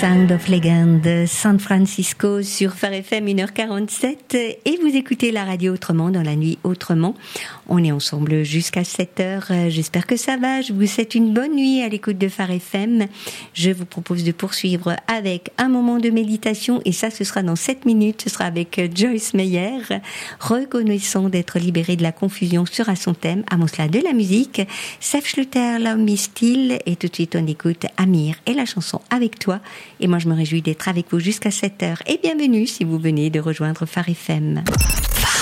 Sound of Legend, San Francisco sur Phare FM 1h47 et vous écoutez la radio autrement dans la nuit autrement. On est ensemble jusqu'à 7h. J'espère que ça va. Je vous souhaite une bonne nuit à l'écoute de Phare FM. Je vous propose de poursuivre avec un moment de méditation et ça, ce sera dans 7 minutes. Ce sera avec Joyce Meyer, reconnaissant d'être libéré de la confusion sera son thème. Avant cela, de la musique. Sef Schluter, Love Me Still. Et tout de suite, on écoute Amir et la chanson Avec toi. Et moi, je me réjouis d'être avec vous jusqu'à 7h. Et bienvenue si vous venez de rejoindre Phare FM.